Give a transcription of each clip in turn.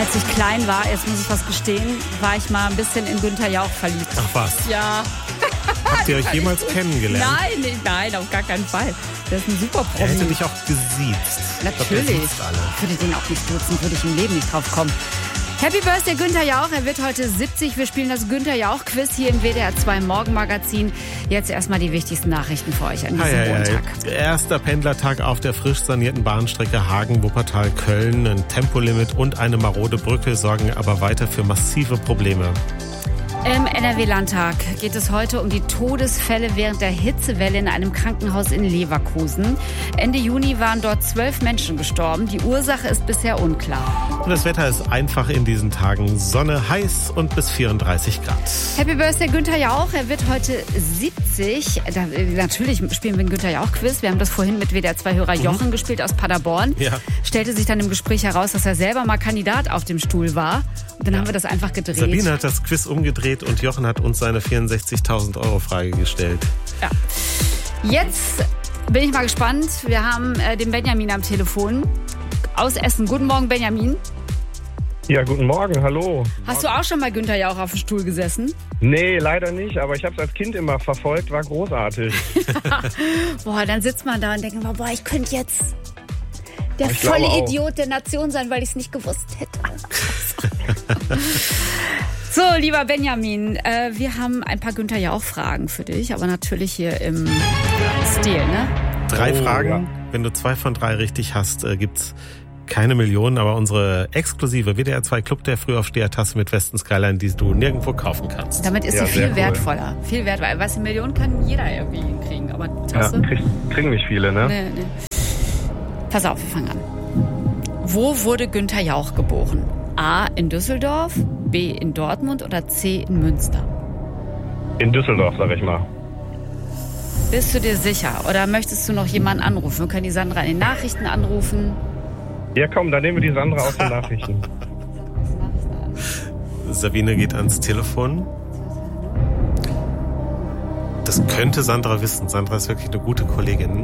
Als ich klein war, jetzt muss ich was gestehen, war ich mal ein bisschen in Günther Jauch verliebt. Ach was? Ja. Habt ihr euch jemals kennengelernt? Nein, auf gar keinen Fall. Der ist ein super Promi. Er hätte dich auch gesiezt. Natürlich. Ich würde den auch nicht duzen, würde ich im Leben nicht drauf kommen. Happy Birthday Günther Jauch, er wird heute 70. Wir spielen das Günther Jauch Quiz hier im WDR 2 Morgenmagazin. Jetzt erstmal die wichtigsten Nachrichten für euch an diesem Montag. Erster Pendlertag auf der frisch sanierten Bahnstrecke Hagen-Wuppertal-Köln. Ein Tempolimit und eine marode Brücke sorgen aber weiter für massive Probleme. Im NRW-Landtag geht es heute um die Todesfälle während der Hitzewelle in einem Krankenhaus in Leverkusen. Ende Juni waren dort 12 Menschen gestorben. Die Ursache ist bisher unklar. Und das Wetter ist einfach in diesen Tagen. Sonne, heiß und bis 34 Grad. Happy Birthday Günther Jauch. Er wird heute 70. Natürlich spielen wir ein Günther Jauch-Quiz. Wir haben das vorhin mit WDR 2-Hörer Jochen gespielt aus Paderborn. Ja. Stellte sich dann im Gespräch heraus, dass er selber mal Kandidat auf dem Stuhl war. Und dann haben wir das einfach gedreht. Sabine hat das Quiz umgedreht und Jochen hat uns seine 64.000 € Frage gestellt. Ja. Jetzt bin ich mal gespannt. Wir haben den Benjamin am Telefon aus Essen. Guten Morgen, Benjamin. Ja, guten Morgen, hallo. Hast du auch schon mal Günther Jauch auf dem Stuhl gesessen? Nee, leider nicht, aber ich habe es als Kind immer verfolgt, war großartig. Boah, dann sitzt man da und denkt immer, boah, ich könnte jetzt der volle Idiot der Nation sein, weil ich es nicht gewusst hätte. So, lieber Benjamin, wir haben ein paar Günther Jauch-Fragen für dich, aber natürlich hier im Stil, ne? 3 Fragen. Ja. Wenn du 2 von 3 richtig hast, gibt's keine Millionen, aber unsere exklusive WDR 2 Club der Frühaufsteher-Tasse mit Westen Skyline, die du nirgendwo kaufen kannst. Damit ist sie viel wertvoller. Viel wertvoller. Was, eine Million kann jeder irgendwie hinkriegen, aber Tasse? Ja, kriegen nicht viele, ne? Nee. Pass auf, wir fangen an. Wo wurde Günther Jauch geboren? A. in Düsseldorf, B. in Dortmund oder C. in Münster? In Düsseldorf, sag ich mal. Bist du dir sicher? Oder möchtest du noch jemanden anrufen? Wir können die Sandra in den Nachrichten anrufen. Ja, komm, dann nehmen wir die Sandra aus den Nachrichten. Sabine geht ans Telefon. Das könnte Sandra wissen. Sandra ist wirklich eine gute Kollegin.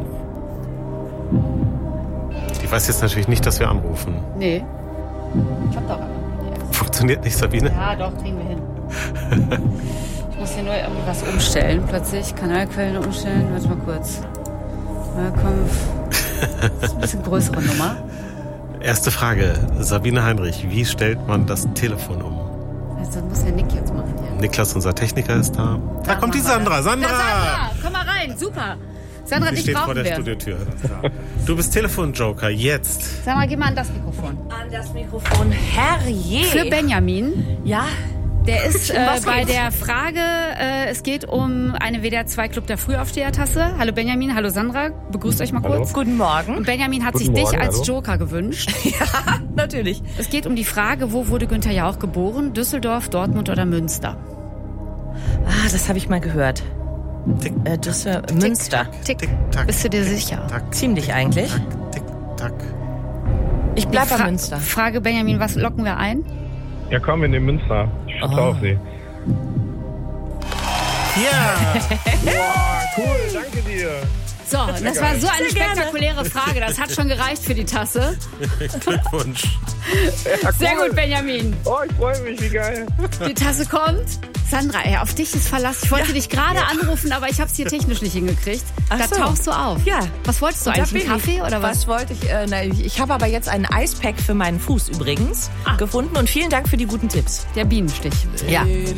Die weiß jetzt natürlich nicht, dass wir anrufen. Nee. Ich hab doch aber. Funktioniert nicht, Sabine? Ja, doch, kriegen wir hin. Ich muss hier nur irgendwas umstellen. Plötzlich Kanalquellen umstellen. Warte mal kurz. Das ist ein bisschen größere Nummer. Erste Frage. Sabine Heinrich, wie stellt man das Telefon um? Also, das muss ja Nick jetzt machen. Hier. Niklas, unser Techniker, ist da. Da kommt die Sandra. Sandra! Ja, Sandra, komm mal rein. Super. Sandra, Die dich steht brauchen vor der wir. Studiotür. Du bist Telefonjoker, jetzt. Sag mal, geh mal an das Mikrofon. An das Mikrofon. Herrje. Für Benjamin. Ja. Der ist Was bei geht's? der Frage, es geht um eine WDR 2 Club der Frühaufsteher-Tasse. Hallo Benjamin, hallo Sandra. Begrüßt euch mal kurz. Guten Morgen. Und Benjamin hat Guten sich dich Morgen, als hallo. Joker gewünscht. Ja, natürlich. Es geht um die Frage, wo wurde Günther Jauch geboren? Düsseldorf, Dortmund oder Münster? Ah, das habe ich mal gehört. Tick, Münster. Tick. tack. Bist du dir sicher? Tack, Ziemlich eigentlich. tack, tick, tack. Ich bleib bei Münster. Frage Benjamin, was locken wir ein? Ja, komm, wir nehmen Münster. Ich schätze auf sie. Ja! Boah, cool, danke dir. So, das war so eine Sehr gerne. spektakuläre Frage. Das hat schon gereicht für die Tasse. Glückwunsch. Ja, Sehr cool. gut, Benjamin. Oh, ich freue mich, wie geil. Die Tasse kommt. Sandra, ey, auf dich ist Verlass. Ich wollte dich gerade anrufen, aber ich habe es hier technisch nicht hingekriegt. Ach Da so. tauchst du auf. Ja. Was wolltest du Und da eigentlich? Einen bin ich. Kaffee oder was? Was wollte ich? Ich habe aber jetzt ein Eispack für meinen Fuß übrigens gefunden und vielen Dank für die guten Tipps. Der Bienenstich. Ja.